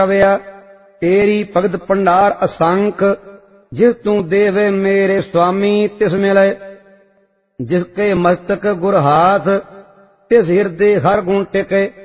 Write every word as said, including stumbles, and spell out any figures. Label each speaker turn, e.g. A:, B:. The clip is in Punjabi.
A: ਆਵਿਆ। ਤੇਰੀ ਭਗਤ ਭੰਡਾਰ ਅਸੰਖ, ਜਿਸ ਤੂੰ ਦੇਵੇ ਮੇਰੇ ਸੁਆਮੀ ਤਿਸ ਮਿਲੇ। जिसके मस्तक गुर हाथ, तिस हृदय हर गुण टिके।